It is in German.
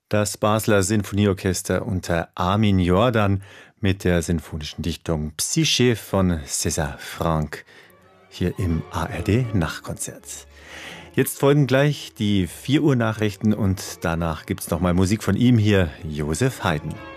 Das Basler Sinfonieorchester unter Armin Jordan mit der sinfonischen Dichtung Psyche von César Franck hier im ARD Nachtkonzert. Jetzt folgen gleich die 4 Uhr Nachrichten und danach gibt's nochmal Musik von ihm hier, Josef Haydn.